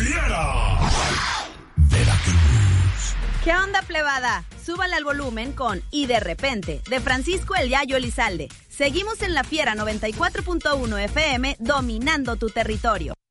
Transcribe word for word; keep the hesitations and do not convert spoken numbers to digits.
Fiera. Veracruz. ¿Qué onda, plebada? Súbale al volumen con Y de repente, de Francisco El Yayo Elizalde. Seguimos en La Fiera noventa y cuatro punto uno F M, dominando tu territorio.